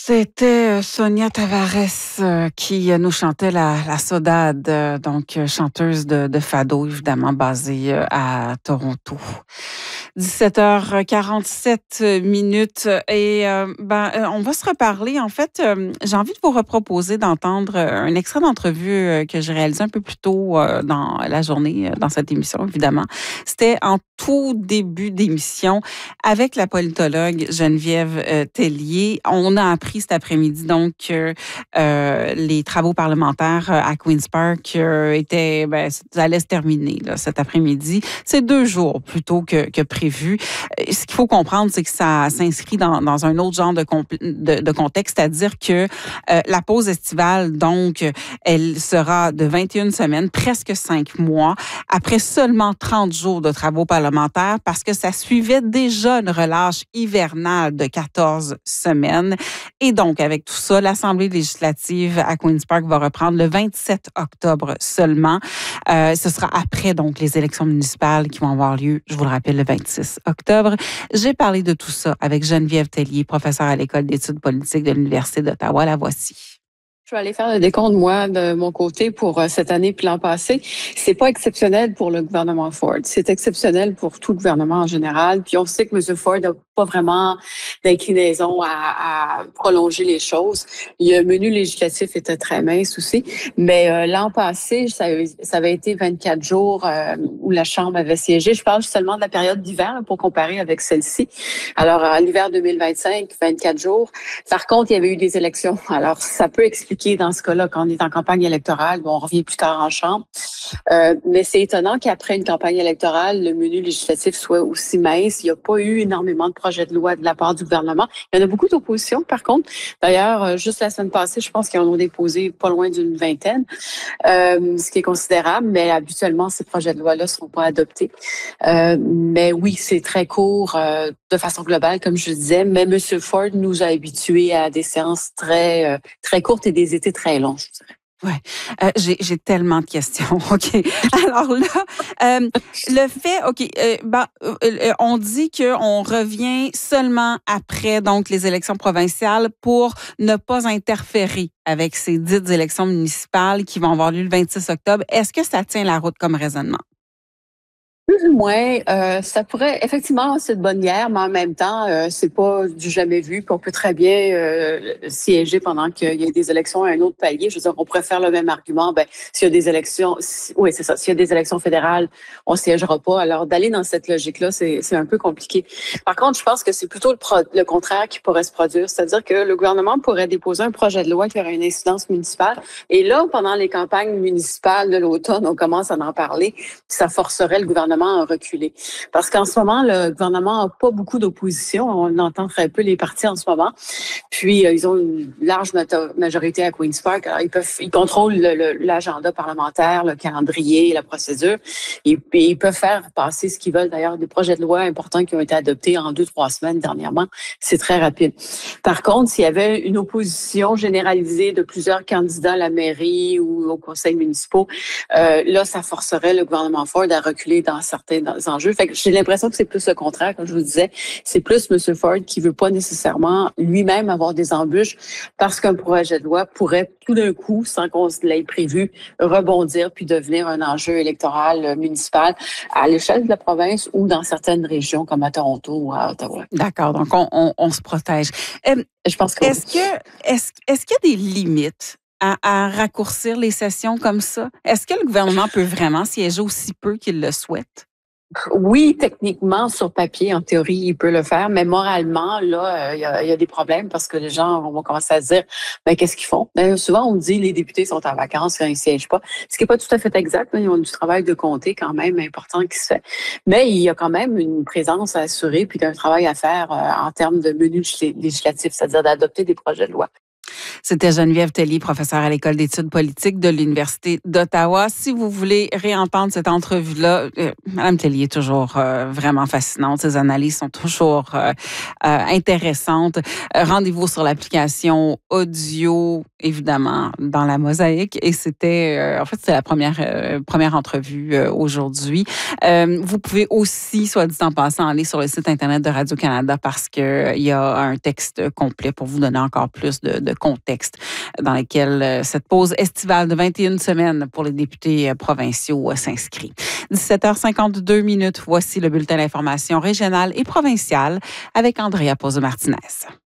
C'était Sonia Tavares qui nous chantait la Saudade, donc chanteuse de fado, évidemment basée à Toronto. 17h47 minutes et on va se reparler. En fait, j'ai envie de vous reproposer d'entendre un extrait d'entrevue que j'ai réalisé un peu plus tôt dans la journée, dans cette émission, évidemment. C'était en tout début d'émission avec la politologue Geneviève Tellier. On a appris cet après-midi donc que les travaux parlementaires à Queen's Park ça allait se terminer là, cet après-midi. C'est 2 jours plutôt que prévu. Ce qu'il faut comprendre, c'est que ça s'inscrit dans un autre genre de contexte, c'est-à-dire que la pause estivale, donc, elle sera de 21 semaines, presque 5 mois, après seulement 30 jours de travaux parlementaires, parce que ça suivait déjà une relâche hivernale de 14 semaines. Et donc, avec tout ça, l'Assemblée législative à Queen's Park va reprendre le 27 octobre seulement. Ce sera après, donc, les élections municipales qui vont avoir lieu, je vous le rappelle, le 26 octobre. J'ai parlé de tout ça avec Geneviève Tellier, professeure à l'École d'études politiques de l'Université d'Ottawa. La voici. Je vais aller faire le décompte, moi, de mon côté pour cette année puis l'an passé. C'est pas exceptionnel pour le gouvernement Ford. C'est exceptionnel pour tout le gouvernement en général. Puis on sait que M. Ford n'a pas vraiment d'inclinaison à prolonger les choses. Le menu législatif était très mince aussi. Mais l'an passé, ça avait été 24 jours où la Chambre avait siégé. Je parle seulement de la période d'hiver là, pour comparer avec celle-ci. Alors, à l'hiver 2025, 24 jours. Par contre, il y avait eu des élections. Alors, ça peut expliquer dans ce cas-là, quand on est en campagne électorale, on revient plus tard en Chambre. Mais c'est étonnant qu'après une campagne électorale, le menu législatif soit aussi mince. Il n'y a pas eu énormément de projets de loi de la part du gouvernement. Il y en a beaucoup d'opposition, par contre. D'ailleurs, juste la semaine passée, je pense qu'ils en ont déposé pas loin d'une vingtaine, ce qui est considérable. Mais habituellement, ces projets de loi-là ne seront pas adoptés. Mais oui, c'est très court de façon globale, comme je disais. Mais M. Ford nous a habitués à des séances très courtes et des étés très longs, je dirais. Ouais, j'ai tellement de questions. OK. Alors là, le fait, OK, on dit qu'on revient seulement après donc les élections provinciales pour ne pas interférer avec ces dites élections municipales qui vont avoir lieu le 26 octobre. Est-ce que ça tient la route comme raisonnement? Plus ou moins, ça pourrait effectivement c'est de bonne guerre, mais en même temps, c'est pas du jamais vu. Puis on peut très bien siéger pendant qu'il y a des élections à un autre palier. Je veux dire, on pourrait faire le même argument. Ben, s'il y a des élections, oui, c'est ça. S'il y a des élections fédérales, on siégera pas. Alors d'aller dans cette logique-là, c'est un peu compliqué. Par contre, je pense que c'est plutôt le contraire qui pourrait se produire, c'est-à-dire que le gouvernement pourrait déposer un projet de loi qui aurait une incidence municipale. Et là, pendant les campagnes municipales de l'automne, on commence à en parler. Puis ça forcerait le gouvernement à reculer. Parce qu'en ce moment, le gouvernement n'a pas beaucoup d'opposition. On entend très peu les partis en ce moment. Puis, ils ont une large majorité à Queen's Park. Alors, ils contrôlent l'agenda parlementaire, le calendrier, la procédure. Et ils peuvent faire passer ce qu'ils veulent. D'ailleurs, des projets de loi importants qui ont été adoptés en 2-3 semaines dernièrement. C'est très rapide. Par contre, s'il y avait une opposition généralisée de plusieurs candidats à la mairie ou au conseil municipal, là, ça forcerait le gouvernement Ford à reculer dans certains enjeux. Fait que j'ai l'impression que c'est plus le contraire, comme je vous disais. C'est plus M. Ford qui veut pas nécessairement lui-même avoir des embûches parce qu'un projet de loi pourrait tout d'un coup, sans qu'on l'ait prévu, rebondir puis devenir un enjeu électoral municipal à l'échelle de la province ou dans certaines régions comme à Toronto ou à Ottawa. D'accord, donc on se protège. Je pense que est-ce qu'il y a des limites à raccourcir les sessions comme ça? Est-ce que le gouvernement peut vraiment siéger aussi peu qu'il le souhaite? Oui, techniquement, sur papier, en théorie, il peut le faire, mais moralement, là, il y a des problèmes parce que les gens vont commencer à se dire, ben, qu'est-ce qu'ils font? Ben, souvent, on dit, les députés sont en vacances quand ils siègent pas. Ce qui n'est pas tout à fait exact. Ils ont du travail de comté quand même important qui se fait. Mais il y a quand même une présence à assurer puis un travail à faire en termes de menu législatif, c'est-à-dire d'adopter des projets de loi. C'était Geneviève Tellier, professeure à l'École d'études politiques de l'Université d'Ottawa. Si vous voulez réentendre cette entrevue-là, Mme Tellier est toujours vraiment fascinante. Ses analyses sont toujours intéressantes. Rendez-vous sur l'application audio, évidemment, dans la mosaïque. Et c'était, en fait, c'était la première entrevue aujourd'hui. Vous pouvez aussi, soit dit en passant, aller sur le site Internet de Radio-Canada parce qu'il y a un texte complet pour vous donner encore plus de contexte dans lequel cette pause estivale de 21 semaines pour les députés provinciaux s'inscrit. 17h52, voici le bulletin d'information régionale et provinciale avec Andrea Pozzo-Martinez.